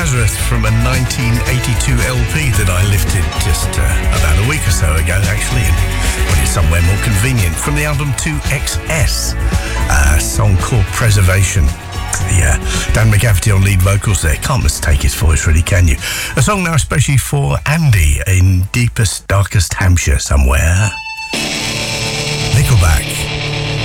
Nazareth from a 1982 LP that I lifted just about a week or so ago, actually, and put it somewhere more convenient. From the album 2XS, a song called Preservation. Yeah, Dan McCafferty on lead vocals there. Can't mistake his voice, really, can you? A song now especially for Andy in deepest, darkest Hampshire somewhere. Nickelback.